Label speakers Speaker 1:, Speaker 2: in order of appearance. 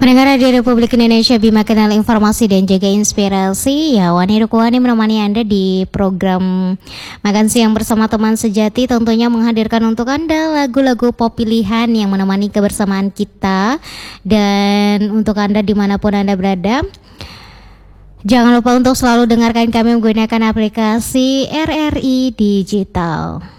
Speaker 1: Pendengar Radio Republik Indonesia, Bima Kenal Informasi dan Jaga Inspirasi. Ya, Wani Rukuhani menemani Anda di program Makan Siang bersama Teman Sejati. Tentunya menghadirkan untuk Anda lagu-lagu pop pilihan yang menemani kebersamaan kita. Dan untuk Anda dimanapun Anda berada, jangan lupa untuk selalu dengarkan kami menggunakan aplikasi RRI Digital.